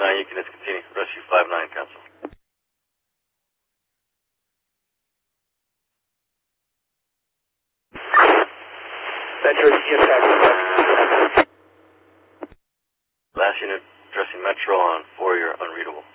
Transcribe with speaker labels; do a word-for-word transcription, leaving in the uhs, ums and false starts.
Speaker 1: nine, you can discontinue. Rescue five nine, cancel.
Speaker 2: Metro impact.
Speaker 1: Last unit addressing Metro on four, you're unreadable.